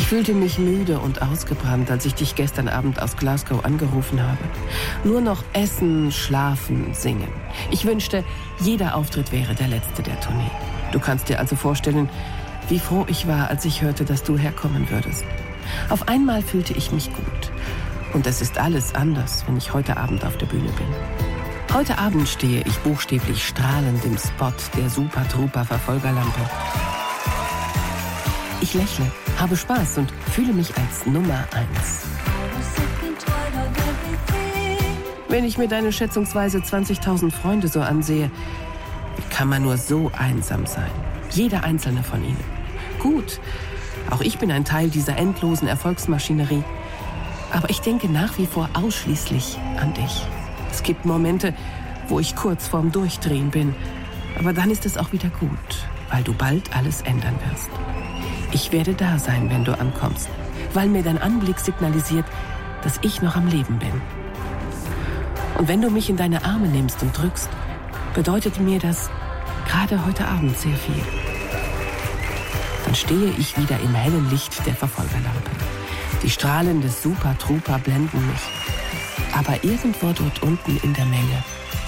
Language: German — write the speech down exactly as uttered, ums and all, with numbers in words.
Ich fühlte mich müde und ausgebrannt, als ich dich gestern Abend aus Glasgow angerufen habe. Nur noch essen, schlafen, singen. Ich wünschte, jeder Auftritt wäre der letzte der Tournee. Du kannst dir also vorstellen, wie froh ich war, als ich hörte, dass du herkommen würdest. Auf einmal fühlte ich mich gut. Und es ist alles anders, wenn ich heute Abend auf der Bühne bin. Heute Abend stehe ich buchstäblich strahlend im Spot der Super Trooper Verfolgerlampe. Ich lächle, habe Spaß und fühle mich als Nummer eins. Wenn ich mir deine schätzungsweise zwanzigtausend Freunde so ansehe, wie kann man nur so einsam sein? Jeder einzelne von ihnen. Gut, auch ich bin ein Teil dieser endlosen Erfolgsmaschinerie. Aber ich denke nach wie vor ausschließlich an dich. Es gibt Momente, wo ich kurz vorm Durchdrehen bin. Aber dann ist es auch wieder gut, weil du bald alles ändern wirst. Ich werde da sein, wenn du ankommst, weil mir dein Anblick signalisiert, dass ich noch am Leben bin. Und wenn du mich in deine Arme nimmst und drückst, bedeutet mir das gerade heute Abend sehr viel. Dann stehe ich wieder im hellen Licht der Verfolgerlampe. Die Strahlen des Super Trooper blenden mich. Aber irgendwo dort unten in der Menge